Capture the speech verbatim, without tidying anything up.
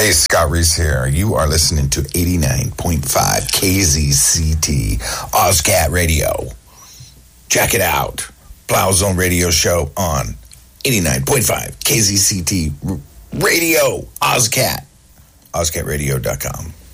Hey, Scott Reese here. You are listening to eighty-nine point five K Z C T Ozcat Radio. Check it out. Plow Zone Radio Show on eighty-nine point five K Z C T Radio. Ozcat. Ozcat Radio dot com.